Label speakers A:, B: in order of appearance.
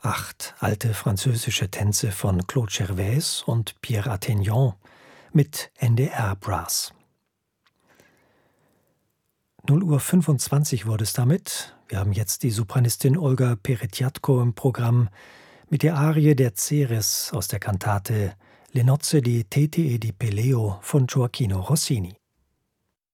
A: 8 alte französische Tänze von Claude Gervais und Pierre Attignon mit NDR Brass. 0:25 wurde es damit. Wir haben jetzt die Sopranistin Olga Peretjatko im Programm mit der Arie der Ceres aus der Kantate Le nozze di Teti e di Peleo von Gioacchino Rossini.